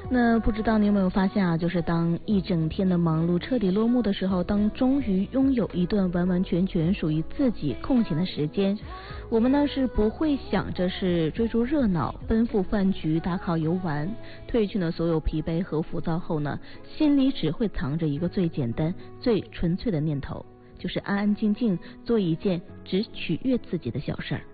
那不知道你有没有发现啊，就是当一整天的忙碌彻底落幕的时候，当终于拥有一段完完全全属于自己空闲的时间，我们呢是不会想着是追逐热闹、奔赴饭局、打卡游玩，褪去呢所有疲惫和浮躁后呢，心里只会藏着一个最简单、最纯粹的念头，就是安安静静做一件只取悦自己的小事儿。